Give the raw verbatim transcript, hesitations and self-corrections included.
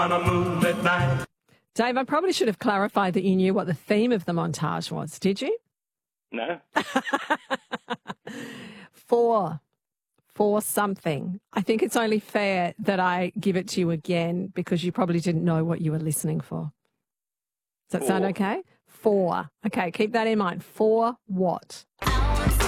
on a moonlit night. Dave, I probably should have clarified that you knew what the theme of the montage was. Did you? No. For. For something. I think it's only fair that I give it to you again because you probably didn't know what you were listening for. Does that For. sound okay? For. Okay, keep that in mind. For what?